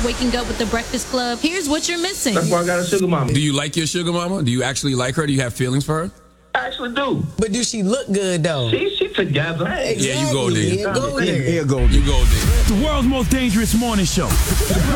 waking up with the Breakfast Club, here's what you're missing. That's why I got a sugar mama. Do you like your sugar mama? Do you actually like her? Do you have feelings for her? I actually do. But do she look good, though? She together. Exactly. Yeah, you go there. Yeah, go there. You go there. The world's most dangerous morning show.